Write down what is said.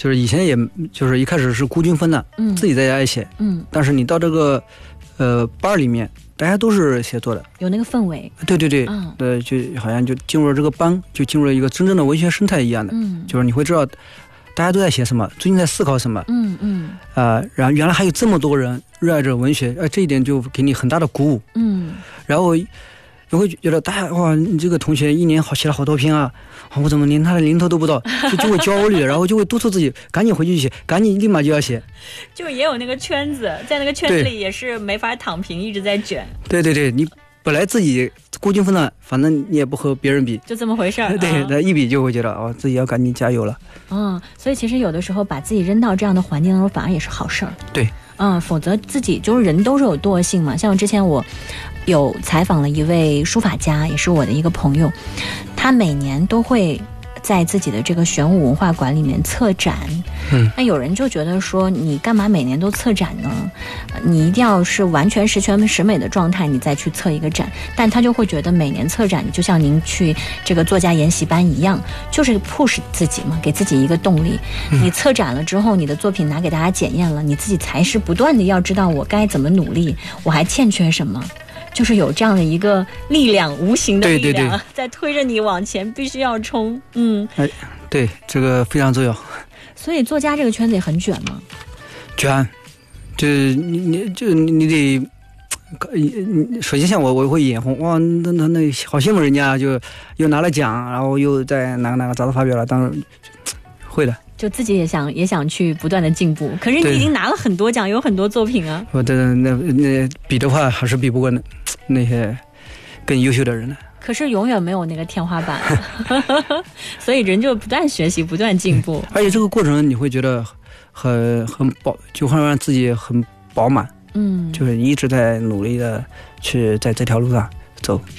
就是以前也就是一开始是孤军奋战，自己在家写，但是你到这个班里面，大家都是写作的， 有那个氛围。 对，就好像就进入了这个班，就进入了一个真正的文学生态一样的，就是你会知道大家都在写什么，最近在思考什么，然后原来还有这么多人热爱着文学，这一点就给你很大的鼓舞，然后你会觉得大家哇，你这个同学一年写了好多篇啊，我怎么连他的零头都不到，就会焦虑，然后就会督促自己赶紧回去写，赶紧立马就要写。 就也有那个圈子，在那个圈子里也是没法躺平，一直在卷。 对，你本来自己孤军奋战，反正你也不和别人比， 就这么回事儿。 对，一比就会觉得自己要赶紧加油了。 所以其实有的时候把自己扔到这样的环境当中，反而也是好事儿。 对。 否则自己就是人都是有惰性嘛。像之前我有采访了一位书法家，也是我的一个朋友，他每年都会在自己的这个玄武文化馆里面策展。那有人就觉得说，你干嘛每年都策展呢？你一定要是完全十全十美的状态，你再去策一个展。但他就会觉得每年策展，就像您去这个作家研习班一样，就是 push 自己嘛，给自己一个动力。你策展了之后，你的作品拿给大家检验了，你自己才是不断的要知道我该怎么努力，我还欠缺什么。就是有这样的一个力量，无形的力量，在推着你往前，必须要冲。 对，这个非常重要。 所以作家这个圈子也很卷吗？ 卷，就是你得，首先像我会眼红，哇，那好羡慕人家，就又拿了奖，然后又在哪个杂志发表了，当然会的。 就自己也想去不断的进步，可是你已经拿了很多奖，有很多作品啊。 我的那比的话，还是比不过那些更优秀的人呢。 可是永远没有那个天花板，所以人就不断学习，不断进步。 而且这个过程你会觉得很饱，就会让自己很饱满。就是一直在努力的去在这条路上走。